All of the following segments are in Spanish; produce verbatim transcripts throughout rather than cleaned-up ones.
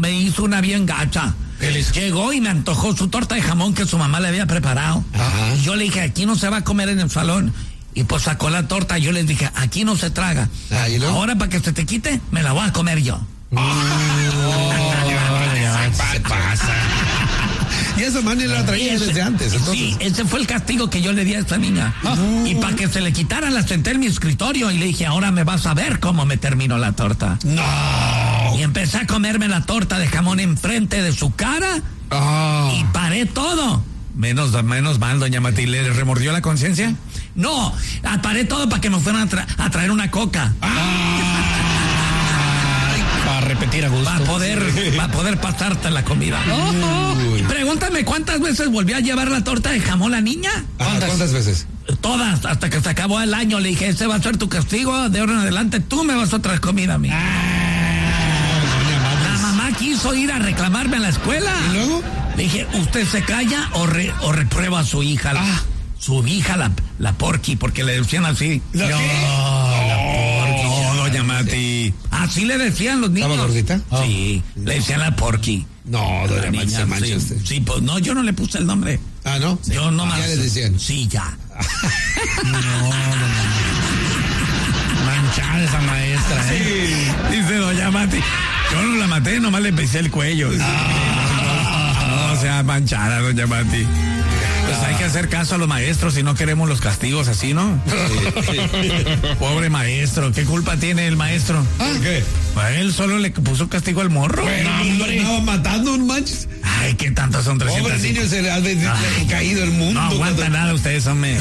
me hizo una bien gacha. Llegó y me antojó su torta de jamón que su mamá le había preparado. Ajá. Y yo le dije, aquí no se va a comer en el salón. Y pues sacó la torta. Yo les dije, aquí no se traga. Ah, ¿y ahora para que se te quite, me la voy a comer yo. Oh, se pasa. Y esa manera la traía ese, desde antes. Entonces. Sí, ese fue el castigo que yo le di a esta niña. Uh. Y para que se le quitara, la senté en mi escritorio y le dije, ahora me vas a ver cómo me termino la torta. No. Y empecé a comerme la torta de jamón enfrente de su cara. Oh. Y paré todo. Menos, menos mal, doña Mati, ¿le remordió la conciencia? No, paré todo para que me fueran a, tra- a traer una coca. Ah. Para repetir a gusto. Para poder, para poder pasarte la comida. Oh. Pregúntame cuántas veces volví a llevar la torta de jamón la niña. ¿Cuántas, ¿Cuántas veces? Todas, hasta que se acabó el año. Le dije, ese va a ser tu castigo. De ahora en adelante tú me vas a traer comida a mí. Ah, la mamá quiso ir a reclamarme a la escuela. ¿Y luego? Le dije, usted se calla o, re, o reprueba a su hija. La, ah. Su hija, la, la Porky, porque le decían así. ¿La no, qué? la Porky. No, doña Mati. Así le decían los niños. ¿Estaba gordita? Oh. Sí, no. Le decían la Porky. No, doña Mati, se mancha sí, usted. Sí, pues no, yo no le puse el nombre. Ah, ¿no? Yo no más. ¿Ya le decían? Sí, ya. No, no, no. Manchada esa maestra, ¿eh? Sí, dice doña Mati. Yo no la maté, nomás le pisé el cuello. Ah, no, o sea, manchada, doña Mati. Pues hay que hacer caso a los maestros si no queremos los castigos así, ¿no? Sí, sí. Pobre maestro, ¿qué culpa tiene el maestro? ¿Por qué? Pues él solo le puso castigo al morro. Bueno, hombre. Estaba matando un manches. Ay, qué tantos son trescientos. Pobre niño, se le ha de, Ay, caído el mundo. No aguanta cuando... nada ustedes, hombre.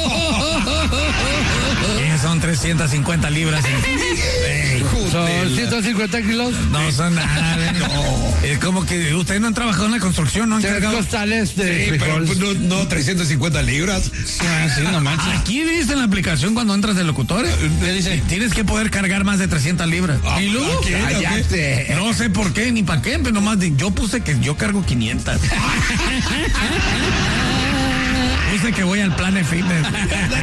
¿Qué son trescientas cincuenta libras? Ey, ¿son ciento cincuenta kilos? No son nada. No. Es como que ustedes no han trabajado en la construcción, ¿no? Tres costales de sí, pero pues, no, no trescientas cincuenta libras. Ah, sí, no manches. Aquí dice en la aplicación cuando entras de locutor, te dice, tienes que poder cargar más de trescientas libras. Ah, y luego, cállate. No sé por qué ni para qué, pero nomás yo puse que yo cargo quinientas. Puse que voy al Planet Fitness.